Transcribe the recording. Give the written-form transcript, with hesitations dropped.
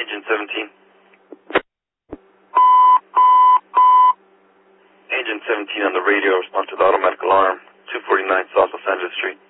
Agent 17. Agent 17 on the radio, respond to the automatic alarm, 249 South Los Angeles Street.